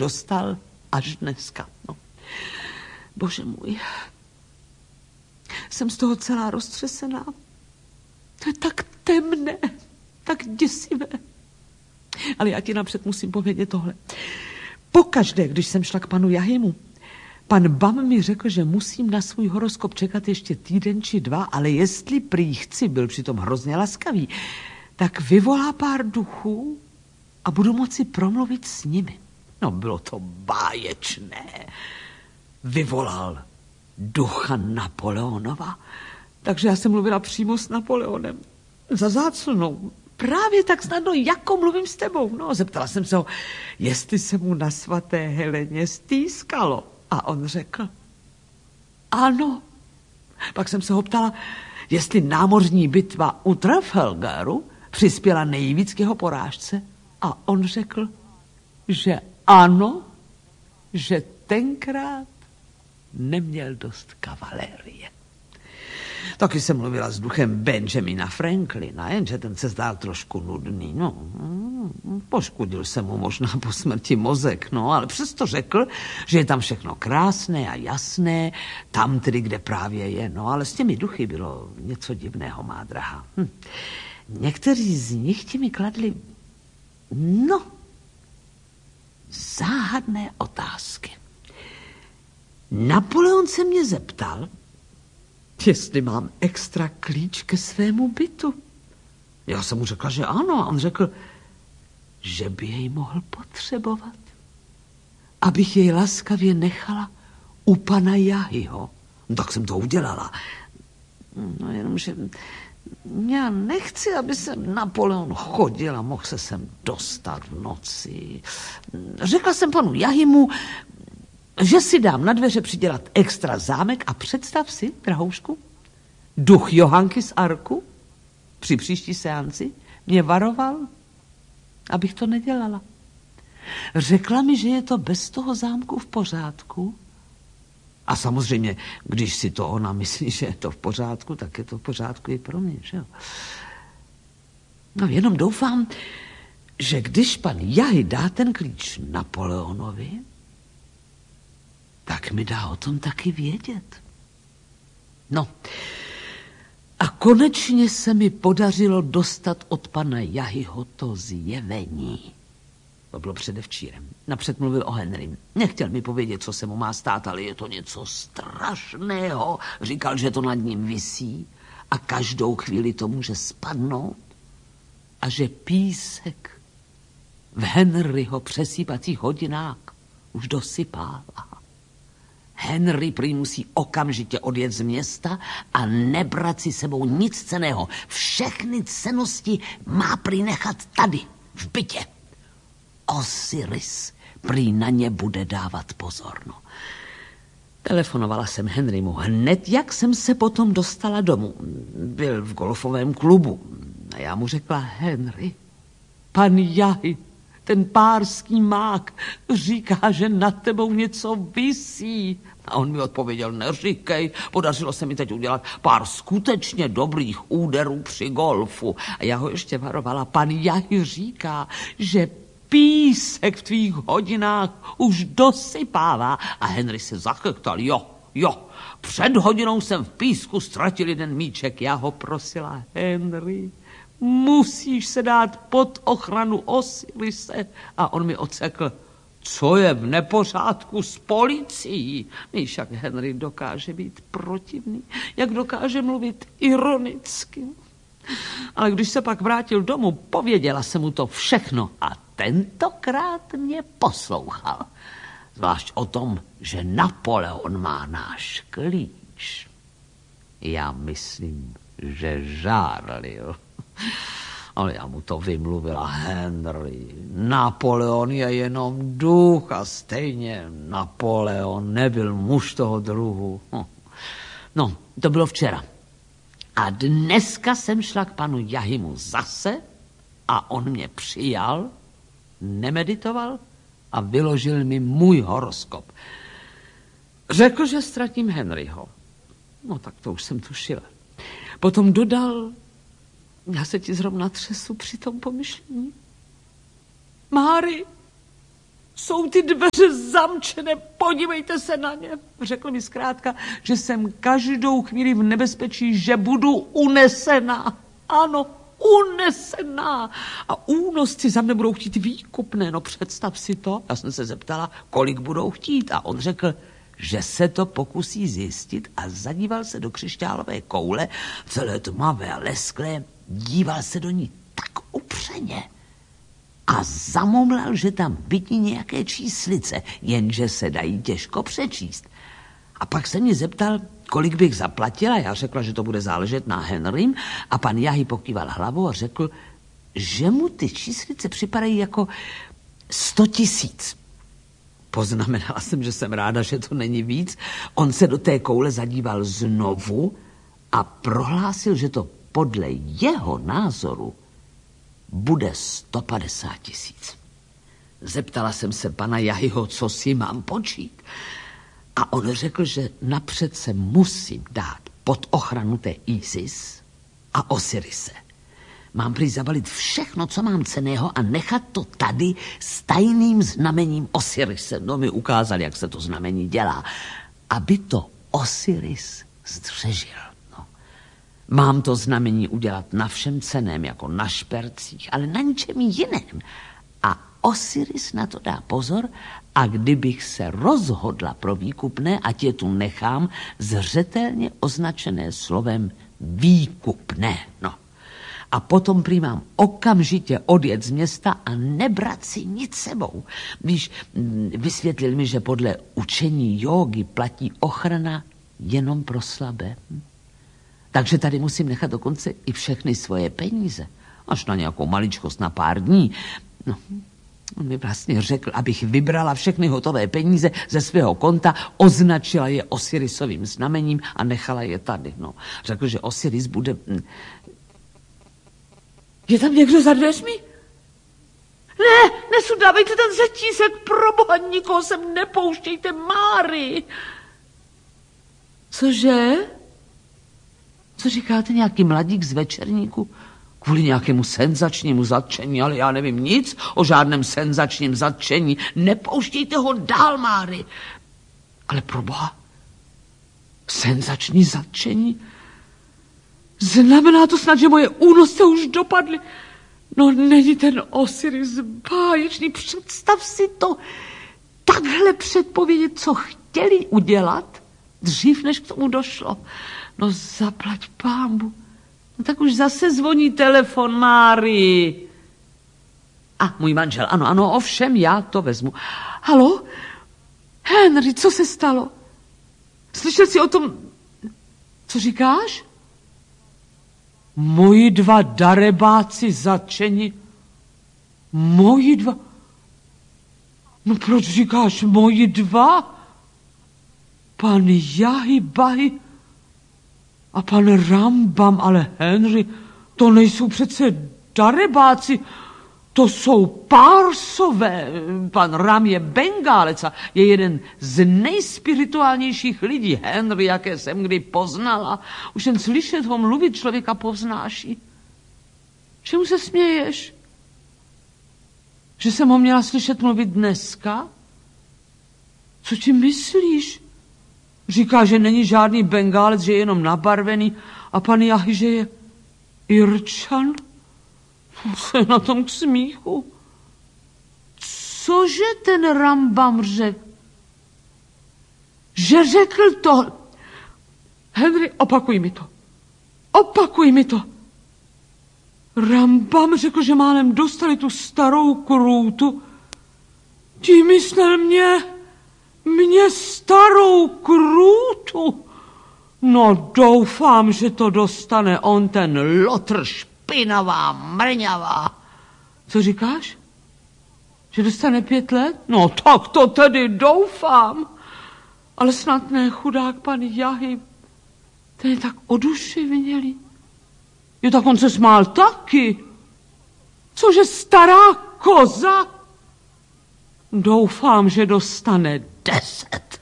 dostal až dneska. No. Bože můj, jsem z toho celá roztřesená. To je tak temné, tak děsivé. Ale já ti napřed musím povědět tohle. Pokaždé, když jsem šla k panu Jahimu, pan Bam mi řekl, že musím na svůj horoskop čekat ještě týden či dva, ale jestli prý chci, byl přitom hrozně laskavý, tak vyvolá pár duchů a budu moci promluvit s nimi. No, bylo to báječné. Vyvolal ducha Napoleonova, takže já jsem mluvila přímo s Napoleonem. Za záclnou. Právě tak snadno, jako mluvím s tebou. No, zeptala jsem se ho, jestli se mu na svaté Heleně stýskalo. A on řekl, ano. Pak jsem se ho ptala, jestli námořní bitva u Trafalgaru přispěla nejvíc k jeho porážce. A on řekl, že ano, že tenkrát neměl dost kavalérie. Taky jsem mluvila s duchem Benjamina Franklina, jenže ten se zdál trošku nudný. No, poškodil jsem mu možná po smrti mozek, no, ale přesto řekl, že je tam všechno krásné a jasné, tam tedy, kde právě je. No, ale s těmi duchy bylo něco divného, má drahá. Někteří z nich ti mi kladli, no, záhadné otázky. Napoleon se mě zeptal, jestli mám extra klíč ke svému bytu. Já jsem mu řekla, že ano. A on řekl, že by jej mohl potřebovat. Abych jej laskavě nechala u pana Jahiho. No, tak jsem to udělala. No jenomže já nechci, aby sem Napoleon chodil a mohl se sem dostat v noci. Řekla jsem panu Jahimu, že si dám na dveře přidělat extra zámek a představ si, drahoušku, duch Johanky z Arku při příští seanci mě varoval, abych to nedělala. Řekla mi, že je to bez toho zámku v pořádku. A samozřejmě, když si to ona myslí, že je to v pořádku, tak je to v pořádku i pro mě, že jo? No jenom doufám, že když pan Jahy dá ten klíč Napoleonovi, tak mi dá o tom taky vědět. No, a konečně se mi podařilo dostat od pana Jahyho to zjevení. To bylo předevčírem. Napřed mluvil o Henrym. Nechtěl mi povědět, co se mu má stát, ale je to něco strašného. Říkal, že to nad ním visí a každou chvíli to může spadnout a že písek v Henryho přesýpacích hodinách už dosypává. Henry prý musí okamžitě odjet z města a nebrat si sebou nic cenného. Všechny cennosti má prý nechat tady, v bytě. Osiris prý na ně bude dávat pozor. No. Telefonovala jsem Henrymu hned, jak jsem se potom dostala domů. Byl v golfovém klubu. A já mu řekla, Henry, pan Jahy, ten párský mák, říká, že nad tebou něco visí. A on mi odpověděl, neříkej, podařilo se mi teď udělat pár skutečně dobrých úderů při golfu. A já ho ještě varovala, pan Jahy říká, že písek v tvých hodinách už dosypává. A Henry se zachechtal, jo, před hodinou jsem v písku ztratil jeden míček. Já ho prosila, Henry, musíš se dát pod ochranu Osirise. A on mi odsekl, co je v nepořádku s policií. Víš, jak Henry dokáže být protivný, jak dokáže mluvit ironicky. Ale když se pak vrátil domů, pověděla jsem mu to všechno a tentokrát mě poslouchal. Zvlášť o tom, že Napoleon má náš klíč. Já myslím, že žárlil. Ale já mu to vymluvila, Henry. Napoleon je jenom duch a stejně Napoleon nebyl muž toho druhu. No, to bylo včera. A dneska jsem šla k panu Jahimu zase a on mě přijal, nemeditoval a vyložil mi můj horoskop. Řekl, že ztratím Henryho. No tak to už jsem tušila. Potom dodal, já se ti zrovna třesu při tom pomyšlení. Máry, Jsou ty dveře zamčené, podívejte se na ně. Řekl mi zkrátka, že jsem každou chvíli v nebezpečí, že budu unesená. Ano, unesená. A únosci za mne budou chtít výkupné. No představ si to. Já jsem se zeptala, kolik budou chtít. A on řekl, že se to pokusí zjistit a zadíval se do křišťálové koule, celé tmavé a lesklé, díval se do ní tak upřeně a zamumlal, že tam vidí nějaké číslice, jenže se dají těžko přečíst. A pak se mě zeptal, kolik bych zaplatila. Já řekla, že to bude záležet na Henrym a pan Jahy pokýval hlavou a řekl, že mu ty číslice připadají jako 100 000. Poznamenala jsem, že jsem ráda, že to není víc. On se do té koule zadíval znovu a prohlásil, že to podle jeho názoru bude 150 000. Zeptala jsem se pana Jahyho, co si mám počít. A on řekl, že napřed se musím dát pod ochranu té Isis a Osirise. Mám prý zabalit všechno, co mám cenného a nechat to tady s tajným znamením Osirise. No mi ukázal, jak se to znamení dělá. Aby to Osiris zdřežil. No. Mám to znamení udělat na všem cenném, jako na špercích, ale na ničem jiném. A Osiris na to dá pozor a kdybych se rozhodla pro výkupné, ať je tu nechám zřetelně označené slovem výkupné. No. A potom prý mám okamžitě odjet z města a nebrat si nic sebou. Víš, vysvětlil mi, že podle učení jógy platí ochrana jenom pro slabé. Takže tady musím nechat dokonce i všechny svoje peníze. Až na nějakou maličkost na pár dní. No, on mi vlastně řekl, abych vybrala všechny hotové peníze ze svého konta, označila je Osirisovým znamením a nechala je tady. No, řekl, že Osiris bude... Je tam někdo za dveřmi? Ne, nesudávejte ten řetízek, proboha, nikoho sem nepouštějte, Máry. Cože? Co říkáte, nějaký mladík z večerníku? Kvůli nějakému senzačnímu zatčení, ale já nevím nic o žádném senzačním zatčení. Nepouštějte ho dál, Máry. Ale proboha, senzační zatčení? Znamená to snad, že moje únosce už dopadly. No není ten Osiris báječný, představ si to. Takhle předpovědět, co chtěli udělat, dřív než k tomu došlo. No zaplať pámbu. No tak už zase zvoní telefon, Máry. A můj manžel, ano, ovšem, já to vezmu. Haló? Henry, co se stalo? Slyšel jsi o tom... Co říkáš? Moji 2 darebáci zatčeni. Moji 2... No proč říkáš moji 2? Pan Jahy Bahy a pan Rambam, ale Henry, to nejsou přece darebáci, to jsou Pársové. Pan Ram je Bengálec a je jeden z nejspirituálnějších lidí, Henry, jaké jsem kdy poznala. Už jen slyšet ho mluvit člověka povznáší. Čemu se směješ? Že jsem ho měla slyšet mluvit dneska? Co ti myslíš? Říká, že není žádný Bengálec, že je jenom nabarvený a pan Jahy, že je Irčan? Co je na tom k smíchu? Cože ten Rambam řekl? Že řekl to... Henry, opakuj mi to. Rambam řekl, že málem dostali tu starou krůtu. Tím myslel mě starou krůtu. No doufám, že to dostane on, ten lotr, špinavá, mrňavá. Co říkáš? Že dostane 5 let? No tak to tedy doufám. Ale snad ne, chudák pan Jahy. Ten je tak oduševnělý. Jo, tak on se smál taky. Cože stará koza? Doufám, že dostane 10.